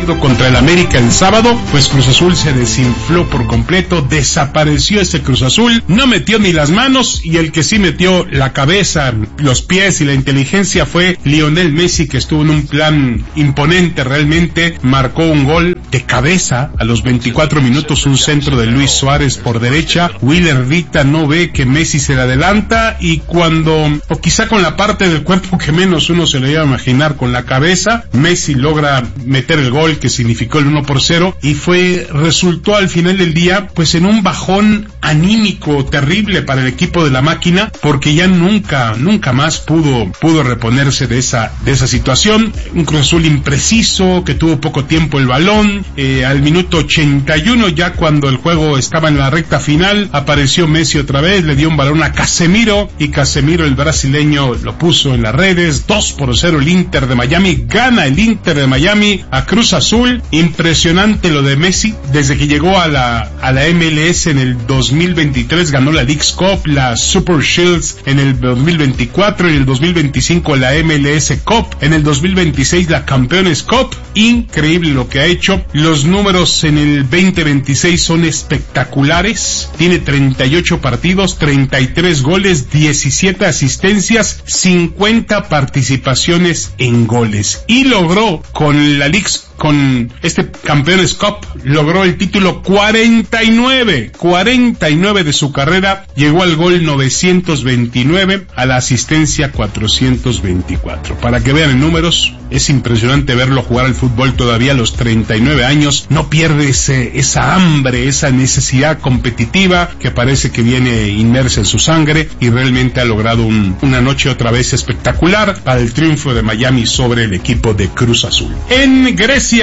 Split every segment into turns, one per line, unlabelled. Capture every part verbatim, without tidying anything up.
partido contra el América el sábado, pues Cruz Azul se desinfló por completo, desapareció ese Cruz Azul, no metió ni las manos, y el que sí metió la cabeza, los pies y la inteligencia fue Lionel Messi, que estuvo en un plan imponente realmente, marcó un gol de cabeza a los veinticuatro minutos, un centro de Luis Suárez por derecha. Willer Vita no ve que Messi se le adelanta, y cuando, o quizá con la parte del cuerpo que menos uno se le iba a imaginar, con la cabeza, Messi logra meter el gol que significó el uno por cero, y fue, resultó al final del día, pues en un bajón anímico terrible para el equipo de la máquina, porque ya nunca, nunca más pudo, pudo reponerse de esa, de esa situación. Un Cruz Azul impreciso, que tuvo poco tiempo el balón, eh, al minuto ochenta y uno, ya cuando el juego estaba en la recta final, apareció Messi otra vez, le dio un balón a Casemiro, y Casemiro, el brasileño, lo puso en las redes. Dos por cero el Inter de Miami, gana el Inter de Miami a Cruz Azul. Impresionante lo de Messi, desde que llegó a la, a la M L S en el dos mil veintitrés, ganó la Leagues Cup, la Super Shields en el dos mil veinticuatro, en el dos mil veinticinco la M L S Cup, en el dos mil veintiséis la Campeones Cup. Increíble lo que ha hecho. Los números en el veinte veintiséis son espectaculares. Tiene treinta y ocho partidos, treinta y tres goles, diecisiete asistencias, cincuenta participaciones en goles, y logró con la Leagues, con este Campeones Cup, logró el título cuarenta y nueve, cuarenta y nueve de su carrera, llegó al gol novecientos veintinueve, a la asistencia cuatrocientos veinticuatro. Para que vean en números, es impresionante verlo jugar al fútbol todavía a los treinta y nueve años, no pierde ese, esa hambre, esa necesidad competitiva que parece que viene inmersa en su sangre, y realmente ha logrado un, una noche otra vez espectacular para el triunfo de Miami sobre el equipo de Cruz Azul. En Grecia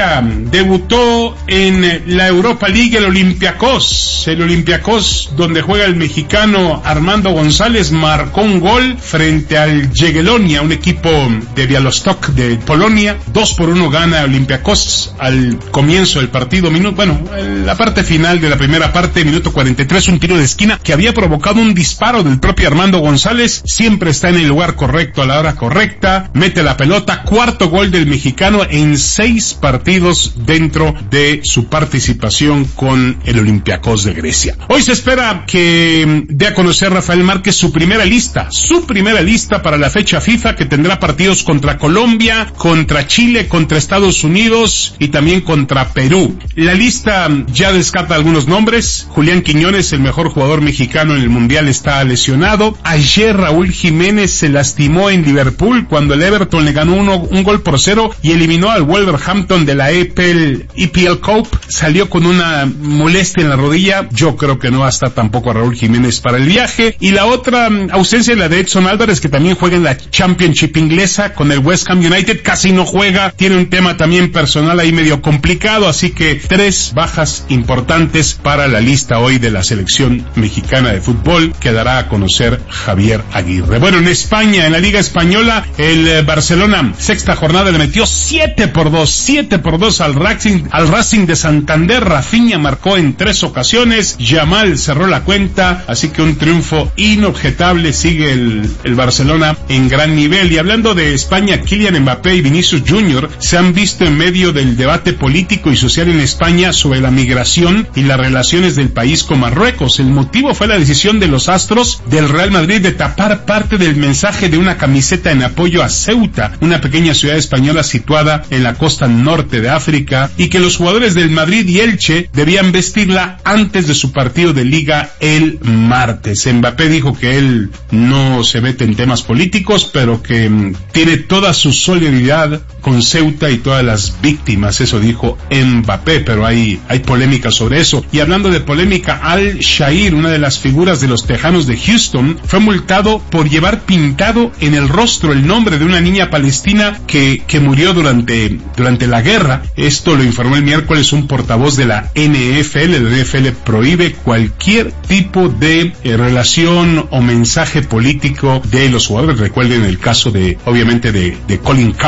debutó en la Europa League el Olympiacos, el Olympiacos donde juega el mexicano Armando González, marcó un gol frente al Jagiellonia, un equipo de Białystok de Polonia. Dos por uno gana Olympiacos al comienzo del partido, minuto, bueno, la parte final de la primera parte, minuto cuarenta y tres, un tiro de esquina que había provocado un disparo del propio Armando González. Siempre está en el lugar correcto a la hora correcta, mete la pelota, cuarto gol del mexicano en seis partidos partidos dentro de su participación con el Olympiacos de Grecia. Hoy se espera que dé a conocer Rafael Márquez su primera lista, su primera lista para la fecha FIFA, que tendrá partidos contra Colombia, contra Chile, contra Estados Unidos y también contra Perú. La lista ya descarta algunos nombres. Julián Quiñones, el mejor jugador mexicano en el Mundial, está lesionado. Ayer Raúl Jiménez se lastimó en Liverpool cuando el Everton le ganó uno, un gol por cero y eliminó al Wolverhampton de la E P L, E P L Cup. Salió con una molestia en la rodilla. Yo creo que no va a estar tampoco a Raúl Jiménez para el viaje. Y la otra ausencia es la de Edson Álvarez, que también juega en la Championship inglesa con el West Ham United. Casi no juega, tiene un tema también personal ahí medio complicado, así que tres bajas importantes para la lista hoy de la selección mexicana de fútbol, que dará a conocer Javier Aguirre. Bueno, en España, en la Liga Española, el Barcelona, sexta jornada, le metió siete por dos, siete por dos al Racing, al Racing de Santander. Rafinha marcó en tres ocasiones, Yamal cerró la cuenta, así que un triunfo inobjetable. Sigue el, el Barcelona en gran nivel. Y hablando de España, Kylian Mbappé y Vinicius Junior se han visto en medio del debate político y social en España sobre la migración y las relaciones del país con Marruecos. El motivo fue la decisión de los astros del Real Madrid de tapar parte del mensaje de una camiseta en apoyo a Ceuta, una pequeña ciudad española situada en la costa norte de África, y que los jugadores del Madrid y Elche debían vestirla antes de su partido de liga el martes. Mbappé dijo que él no se mete en temas políticos, pero que mm, tiene toda su solidaridad con Ceuta y todas las víctimas. Eso dijo Mbappé, pero hay, hay polémica sobre eso. Y hablando de polémica, Al Shair, una de las figuras de los Tejanos de Houston, fue multado por llevar pintado en el rostro el nombre de una niña palestina que, que murió durante, durante la guerra. Esto lo informó el miércoles un portavoz de la N F L. La N F L prohíbe cualquier tipo de eh, relación o mensaje político de los jugadores. Recuerden el caso de, obviamente, de, de Colin Kaepernick,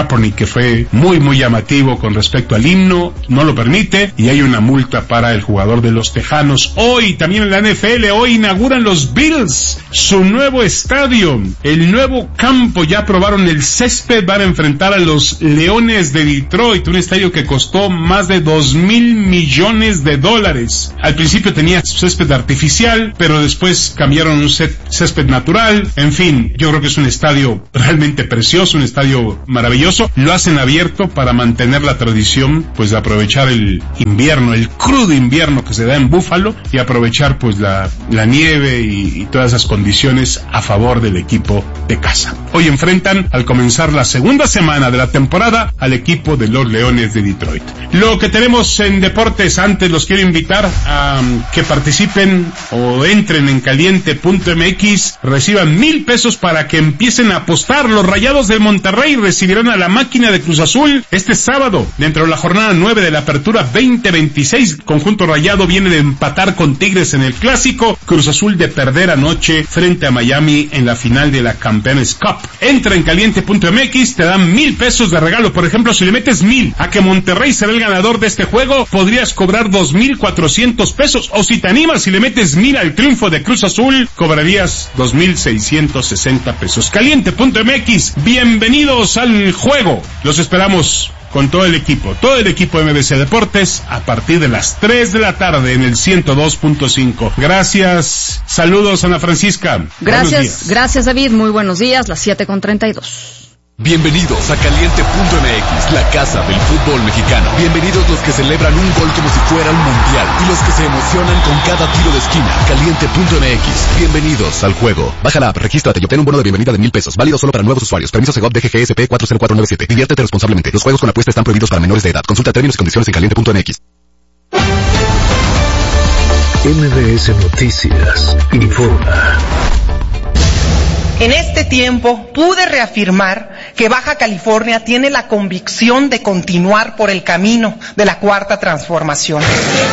Kaepernick, que fue muy muy llamativo con respecto al himno, no lo permite, y hay una multa para el jugador de los Tejanos. Hoy, también en la N F L, hoy inauguran los Bills su nuevo estadio, el nuevo campo, ya probaron el césped, van a enfrentar a los Leones de Detroit, un estadio que costó más de dos mil millones de dólares. Al principio tenía césped artificial, pero después cambiaron un césped natural. En fin, yo creo que es un estadio realmente precioso, un estadio maravilloso. Lo hacen abierto para mantener la tradición, pues, de aprovechar el invierno, el crudo invierno que se da en Búfalo, y aprovechar pues la, la nieve y, y todas esas condiciones a favor del equipo de casa. Hoy enfrentan, al comenzar la segunda semana de la temporada, al equipo de los Leones de Detroit. Lo que tenemos en deportes, antes los quiero invitar a um, que participen o entren en caliente punto m x, reciban mil pesos para que empiecen a apostar. Los Rayados del Monterrey recibirán a la Máquina de Cruz Azul este sábado, dentro de la jornada nueve de la Apertura veinte veintiséis. Conjunto Rayado viene de empatar con Tigres en el Clásico, Cruz Azul de perder anoche frente a Miami en la final de la Campeones Cup. Entra en caliente punto m x, te dan mil pesos de regalo. Por ejemplo, si le metes mil a que Monterrey será el ganador de este juego, podrías cobrar dos mil cuatrocientos pesos, o si te animas, si le metes mil al triunfo de Cruz Azul, cobrarías dos mil seiscientos sesenta pesos. caliente punto m x, bienvenidos al juego. Los esperamos con todo el equipo, todo el equipo de M B C Deportes, a partir de las tres de la tarde en el ciento dos punto cinco. Gracias, saludos Ana Francisca.
Gracias, gracias David, muy buenos días, las siete con treinta y dos.
Bienvenidos a caliente punto m x, la casa del fútbol mexicano. Bienvenidos los que celebran un gol como si fuera un mundial y los que se emocionan con cada tiro de esquina. caliente punto m x, bienvenidos al juego. Baja la app, regístrate y obtén un bono de bienvenida de mil pesos, válido solo para nuevos usuarios. Permiso Segov D G G S P cuatro cero cuatro nueve siete. Diviértete responsablemente. Los juegos con apuesta están prohibidos para menores de edad. Consulta términos y condiciones en caliente punto m x.
M B S Noticias informa.
En este tiempo pude reafirmar que Baja California tiene la convicción de continuar por el camino de la cuarta transformación.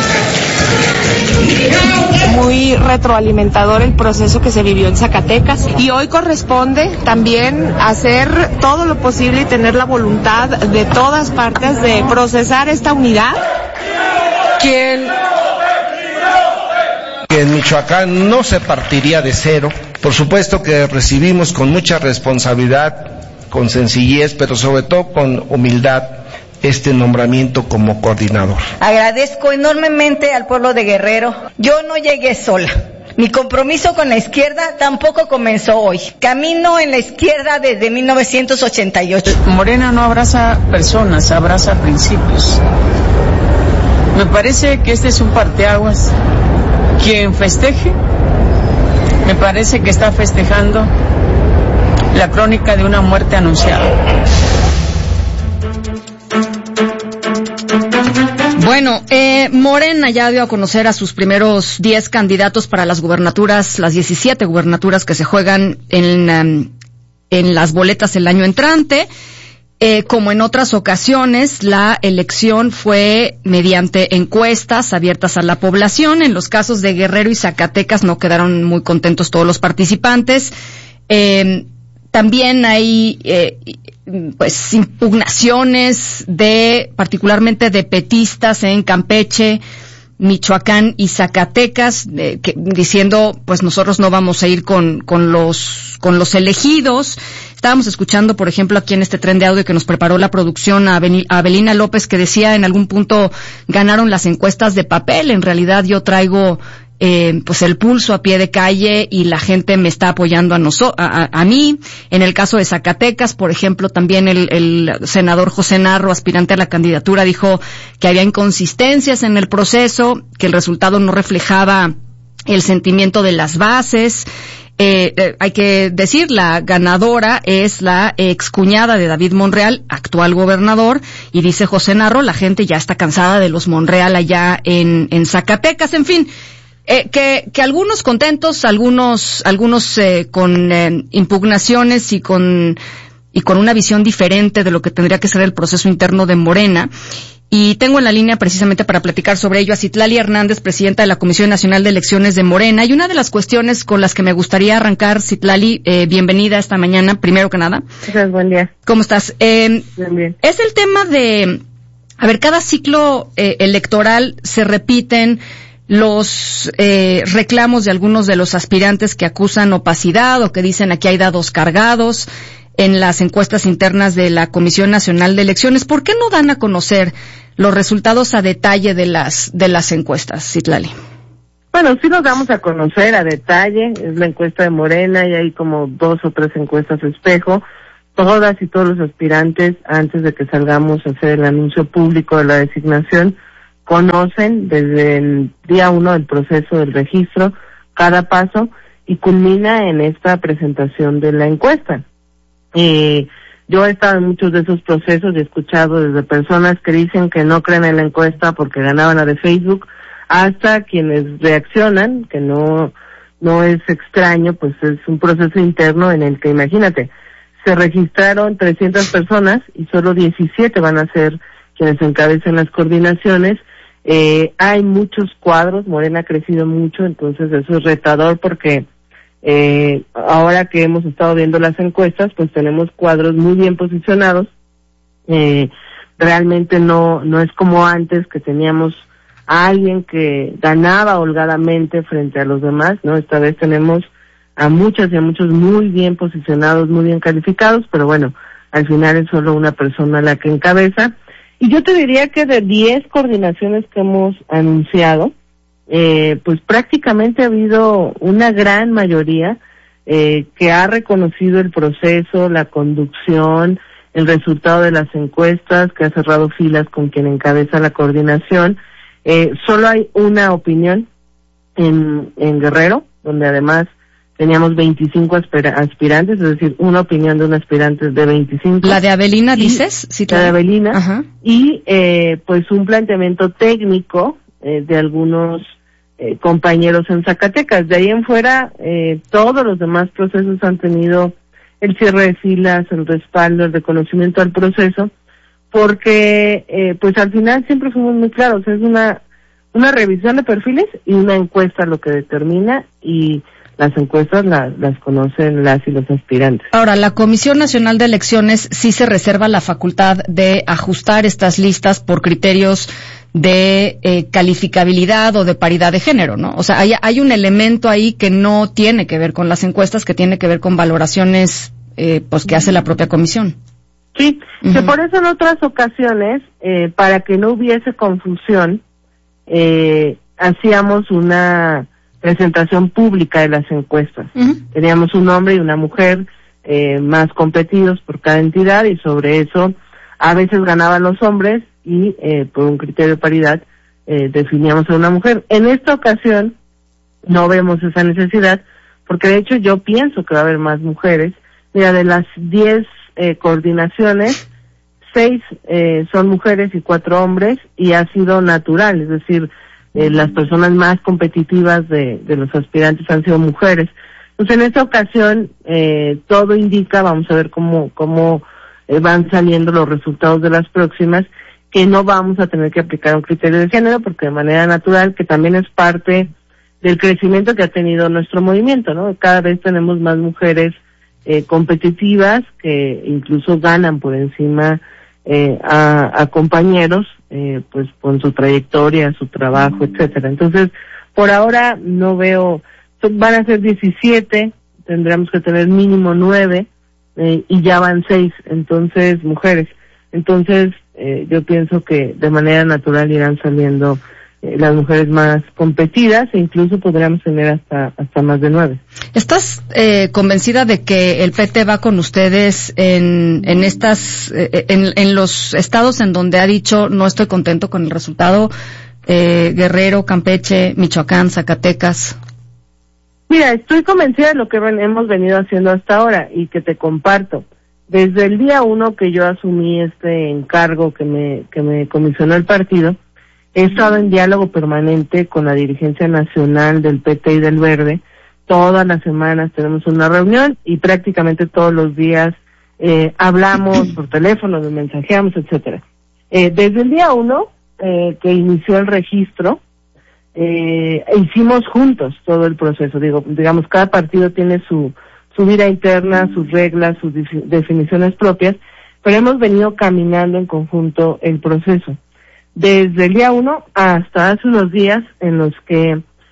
Muy retroalimentador el proceso que se vivió en Zacatecas, y hoy corresponde también hacer todo lo posible y tener la voluntad de todas partes de procesar esta unidad.
¿Quién?
Que en Michoacán no se partiría de cero. Por supuesto que recibimos con mucha responsabilidad, con sencillez, pero sobre todo con humildad, este nombramiento como coordinador.
Agradezco enormemente al pueblo de Guerrero. Yo no llegué sola. Mi compromiso con la izquierda tampoco comenzó hoy. Camino en la izquierda desde mil novecientos ochenta y ocho.
Morena no abraza personas, abraza principios. Me parece que este es un parteaguas. Quien festeje, me parece que está festejando la crónica de una muerte anunciada.
Bueno, eh, Morena ya dio a conocer a sus primeros diez candidatos para las gubernaturas, las diecisiete gubernaturas que se juegan en, um, en las boletas el año entrante. Eh, como en otras ocasiones, la elección fue mediante encuestas abiertas a la población. En los casos de Guerrero y Zacatecas no quedaron muy contentos todos los participantes. Eh, también hay, eh, pues, impugnaciones de, particularmente de petistas en Campeche, Michoacán y Zacatecas, eh, que, diciendo, pues nosotros no vamos a ir con, con los, con los elegidos. Estábamos escuchando, por ejemplo, aquí en este tren de audio que nos preparó la producción a Abelina López, que decía en algún punto ganaron las encuestas de papel. En realidad yo traigo eh, pues el pulso a pie de calle y la gente me está apoyando a, noso- a, a, a mí. En el caso de Zacatecas, por ejemplo, también el, el senador José Narro, aspirante a la candidatura, dijo que había inconsistencias en el proceso, que el resultado no reflejaba el sentimiento de las bases. Eh, eh, hay que decir, la ganadora es la excuñada de David Monreal, actual gobernador, y dice José Narro, la gente ya está cansada de los Monreal allá en, en Zacatecas. En fin, eh, que, que algunos contentos, algunos, algunos eh, con eh, impugnaciones y con, y con una visión diferente de lo que tendría que ser el proceso interno de Morena. Y tengo en la línea precisamente para platicar sobre ello a Citlali Hernández, presidenta de la Comisión Nacional de Elecciones de Morena. Y una de las cuestiones con las que me gustaría arrancar, Citlali, eh, bienvenida esta mañana, primero que nada.
Gracias, buen día.
¿Cómo estás? Eh,
bien, bien.
Es el tema de, a ver, cada ciclo eh, electoral se repiten los eh, reclamos de algunos de los aspirantes que acusan opacidad o que dicen aquí hay dados cargados en las encuestas internas de la Comisión Nacional de Elecciones. ¿Por qué no dan a conocer los resultados a detalle de las de las encuestas, Citlali?
Bueno, sí los damos a conocer a detalle. Es la encuesta de Morena y hay como dos o tres encuestas espejo. Todas y todos los aspirantes, antes de que salgamos a hacer el anuncio público de la designación, conocen desde el día uno del proceso del registro cada paso y culmina en esta presentación de la encuesta. Eh, yo he estado en muchos de esos procesos y he escuchado desde personas que dicen que no creen en la encuesta porque ganaban la de Facebook, hasta quienes reaccionan, que no no es extraño, pues es un proceso interno en el que, imagínate, se registraron trescientas personas y solo diecisiete van a ser quienes encabecen las coordinaciones. Eh, hay muchos cuadros, Morena ha crecido mucho, entonces eso es retador porque Eh, ahora que hemos estado viendo las encuestas, pues tenemos cuadros muy bien posicionados. Eh, realmente no no es como antes que teníamos a alguien que ganaba holgadamente frente a los demás, ¿no? Esta vez tenemos a muchas y a muchos muy bien posicionados, muy bien calificados, pero bueno, al final es solo una persona la que encabeza. Y yo te diría que de diez coordinaciones que hemos anunciado, Eh, pues prácticamente ha habido una gran mayoría eh, que ha reconocido el proceso, la conducción, el resultado de las encuestas, que ha cerrado filas con quien encabeza la coordinación. Eh, solo hay una opinión en, en Guerrero, donde además teníamos veinticinco aspira- aspirantes, es decir, una opinión de un aspirante de veinticinco.
¿La de Avelina y, dices?
Sí, la de Avelina. Ajá. Y eh, pues un planteamiento técnico eh, de algunos Eh, compañeros en Zacatecas. De ahí en fuera, eh, todos los demás procesos han tenido el cierre de filas, el respaldo, el reconocimiento al proceso, porque eh, pues al final siempre fuimos muy claros, es una una revisión de perfiles y una encuesta lo que determina, y las encuestas la, las conocen las y los aspirantes.
Ahora, la Comisión Nacional de Elecciones sí se reserva la facultad de ajustar estas listas por criterios de eh, calificabilidad o de paridad de género, ¿no? O sea, hay, hay un elemento ahí que no tiene que ver con las encuestas, que tiene que ver con valoraciones eh, pues que hace la propia comisión.
Sí, uh-huh. Que por eso en otras ocasiones, eh, para que no hubiese confusión, eh, hacíamos una presentación pública de las encuestas. Uh-huh. Teníamos un hombre y una mujer eh, más competidos por cada entidad, y sobre eso a veces ganaban los hombres y eh, por un criterio de paridad eh, definíamos a una mujer. En esta ocasión no vemos esa necesidad, porque de hecho yo pienso que va a haber más mujeres. Mira, de las diez eh, coordinaciones, seis eh, son mujeres y cuatro hombres, y ha sido natural, es decir, eh, las personas más competitivas de, de los aspirantes han sido mujeres. Entonces en esta ocasión eh, todo indica, vamos a ver cómo, cómo eh, van saliendo los resultados de las próximas, que no vamos a tener que aplicar un criterio de género, porque de manera natural, que también es parte del crecimiento que ha tenido nuestro movimiento, ¿no? Cada vez tenemos más mujeres eh, competitivas que incluso ganan por encima eh, a, a compañeros, eh, pues con su trayectoria, su trabajo, etcétera. Entonces, por ahora no veo, van a ser diecisiete, tendremos que tener mínimo nueve, eh, y ya van seis, entonces, mujeres. Entonces, eh, yo pienso que de manera natural irán saliendo eh, las mujeres más competidas, e incluso podríamos tener hasta hasta más de nueve.
¿Estás eh, convencida de que el P T va con ustedes en en estas eh, en, en los estados en donde ha dicho no estoy contento con el resultado? Eh, Guerrero, Campeche, Michoacán, Zacatecas.
Mira, estoy convencida de lo que hemos venido haciendo hasta ahora y que te comparto. Desde el día uno que yo asumí este encargo que me que me comisionó el partido, he estado en diálogo permanente con la dirigencia nacional del P T y del Verde. Todas las semanas tenemos una reunión y prácticamente todos los días eh, hablamos por teléfono, nos mensajeamos, etcétera. Eh, desde el día uno eh, que inició el registro, eh, hicimos juntos todo el proceso. Digo, digamos, cada partido tiene su, su vida interna, sus reglas, sus definiciones propias, pero hemos venido caminando en conjunto el proceso. Desde el día uno hasta hace unos días en los que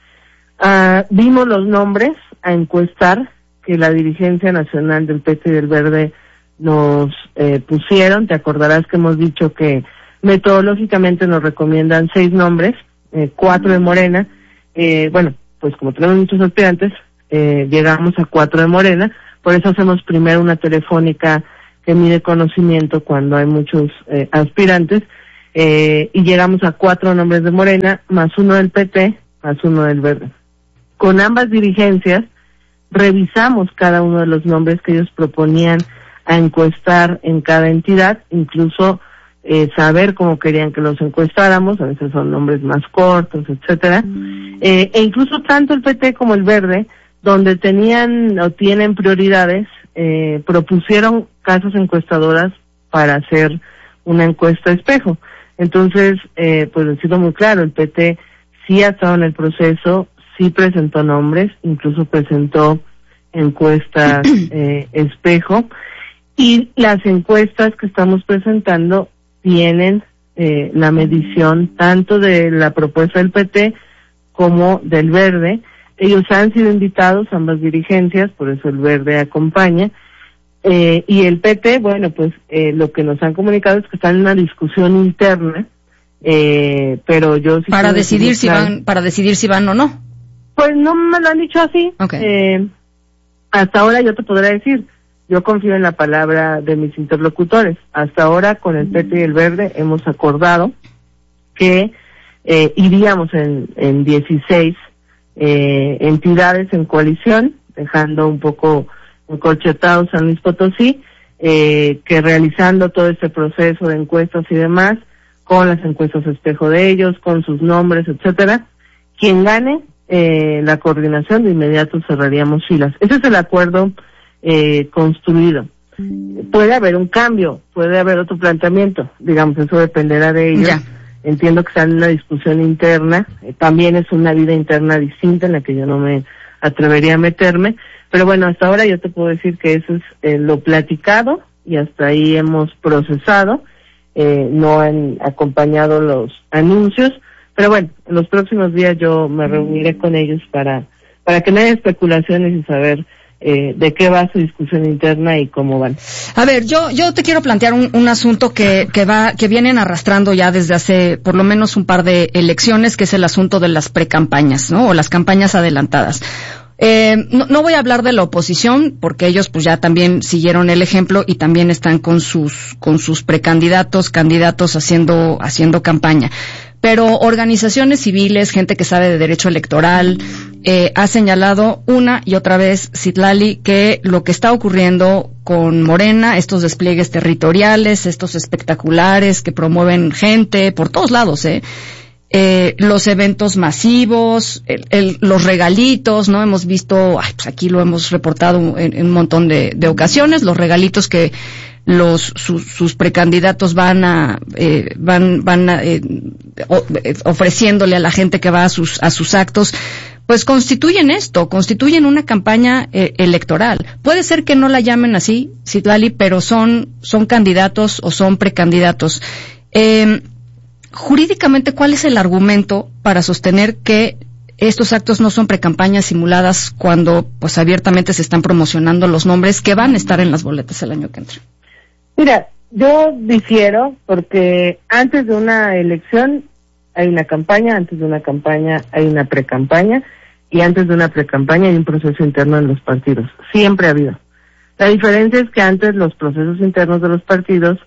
uh, vimos los nombres a encuestar que la dirigencia nacional del P T y del Verde nos eh, pusieron. Te acordarás que hemos dicho que metodológicamente nos recomiendan seis nombres, eh, cuatro de Morena. Eh, bueno, pues como tenemos muchos aspirantes, eh, llegamos a cuatro de Morena. Por eso hacemos primero una telefónica que mide conocimiento cuando hay muchos eh, aspirantes. Eh, y llegamos a cuatro nombres de Morena, más uno del P T, más uno del Verde. Con ambas dirigencias revisamos cada uno de los nombres que ellos proponían a encuestar en cada entidad, incluso eh, saber cómo querían que los encuestáramos, a veces son nombres más cortos, etcétera, eh, e incluso tanto el P T como el Verde, donde tenían o tienen prioridades, eh, propusieron casas encuestadoras para hacer una encuesta espejo. Entonces, eh, pues decirlo muy claro, el P T sí ha estado en el proceso, sí presentó nombres, incluso presentó encuestas eh, espejo, y las encuestas que estamos presentando tienen eh, la medición tanto de la propuesta del P T como del Verde. Ellos han sido invitados, ambas dirigencias, por eso el Verde acompaña, eh, y el P T, bueno, pues eh, lo que nos han comunicado es que están en una discusión interna, eh, pero yo sí
para decidir si claro, van, para decidir si van o no.
Pues no me lo han dicho así.
Okay.
Eh, hasta ahora yo te podré decir, yo confío en la palabra de mis interlocutores. Hasta ahora con el P T y el Verde hemos acordado que eh, iríamos en, en dieciséis eh, entidades en coalición, dejando un poco encorchetado San Luis Potosí, eh, que realizando todo este proceso de encuestas y demás, con las encuestas espejo de ellos, con sus nombres, etcétera, quien gane eh, la coordinación de inmediato cerraríamos filas. Ese es el acuerdo eh, construido. Puede haber un cambio, puede haber otro planteamiento, digamos, eso dependerá de ellos.
Ya.
Entiendo que están en una discusión interna, eh, también es una vida interna distinta en la que yo no me atrevería a meterme, pero bueno, hasta ahora yo te puedo decir que eso es eh, lo platicado y hasta ahí hemos procesado, eh, no han acompañado los anuncios, pero bueno, en los próximos días yo me reuniré con ellos para para que no haya especulaciones y saber eh, de qué va su discusión interna y cómo van.
A ver, yo yo te quiero plantear un, un asunto que que va que vienen arrastrando ya desde hace por lo menos un par de elecciones, que es el asunto de las precampañas, ¿no? O las campañas adelantadas. Eh, no, no voy a hablar de la oposición porque ellos pues ya también siguieron el ejemplo y también están con sus con sus precandidatos, candidatos haciendo haciendo campaña. Pero organizaciones civiles, gente que sabe de derecho electoral, eh, ha señalado una y otra vez, Citlali, que lo que está ocurriendo con Morena, estos despliegues territoriales, estos espectaculares que promueven gente por todos lados, eh, eh los eventos masivos, el, el, los regalitos, ¿no? Hemos visto, ay, pues aquí lo hemos reportado en, en un montón de, de ocasiones, los regalitos que los sus, sus precandidatos van a eh, van van a, eh, o, eh, ofreciéndole a la gente que va a sus a sus actos, pues constituyen esto, constituyen una campaña eh, electoral. Puede ser que no la llamen así, Citlali, pero son son candidatos o son precandidatos. Eh, jurídicamente, ¿cuál es el argumento para sostener que estos actos no son precampañas simuladas cuando pues abiertamente se están promocionando los nombres que van a estar en las boletas el año que entra?
Mira, yo difiero porque antes de una elección hay una campaña, antes de una campaña hay una precampaña y antes de una precampaña hay un proceso interno en los partidos. Siempre ha habido. La diferencia es que antes los procesos internos de los partidos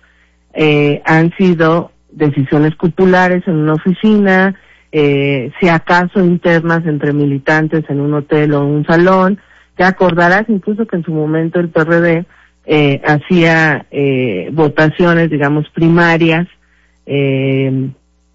eh, han sido decisiones cupulares en una oficina, eh, si acaso internas entre militantes en un hotel o un salón. Te acordarás incluso que en su momento el P R D eh, hacía eh, votaciones, digamos, primarias, eh,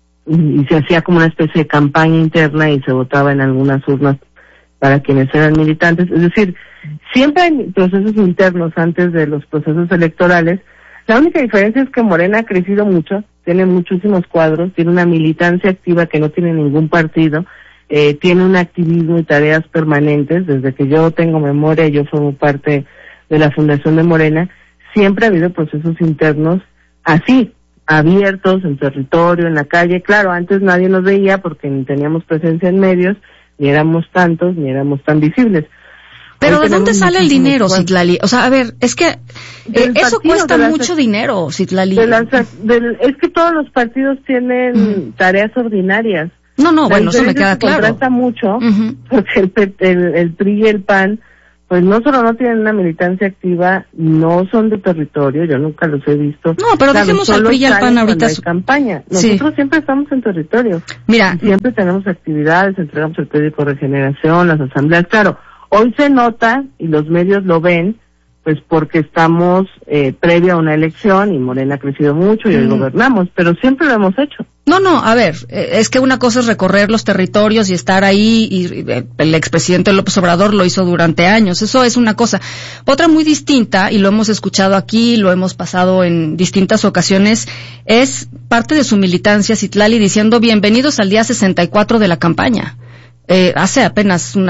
y se hacía como una especie de campaña interna y se votaba en algunas urnas para quienes eran militantes. Es decir, siempre hay procesos internos antes de los procesos electorales. La única diferencia es que Morena ha crecido mucho tiene muchísimos cuadros, tiene una militancia activa que no tiene ningún partido, eh, tiene un activismo y tareas permanentes. Desde que yo tengo memoria, yo formo parte de la fundación de Morena, siempre ha habido procesos internos así, abiertos, en territorio, en la calle. Claro, antes nadie nos veía porque ni teníamos presencia en medios, ni éramos tantos, ni éramos tan visibles.
Pero ¿de dónde sale el dinero, Citlali? O sea, a ver, es que eh, eso cuesta mucho dinero, Citlali.
De las, del, es que todos los partidos tienen mm. tareas ordinarias.
No, no, bueno, eso me queda claro.
Se contrasta mucho, uh-huh. porque el, el, el P R I y el P A N, pues no solo no tienen una militancia activa, no son de territorio, yo nunca los he visto.
No, pero claro, dejemos al P R I y al P A N ahorita.
Su... campaña. Nosotros sí. siempre estamos en territorio.
Mira.
Siempre tenemos actividades, entregamos el periódico Regeneración, las asambleas, claro. Hoy se nota, y los medios lo ven, pues porque estamos eh, previa a una elección y Morena ha crecido mucho y hoy mm. gobernamos, pero siempre lo hemos hecho.
No, no, a ver, es que una cosa es recorrer los territorios y estar ahí, y el expresidente López Obrador lo hizo durante años, eso es una cosa. Otra muy distinta, y lo hemos escuchado aquí, lo hemos pasado en distintas ocasiones, es parte de su militancia, Citlali, diciendo bienvenidos al día sesenta y cuatro de la campaña. Eh, hace apenas una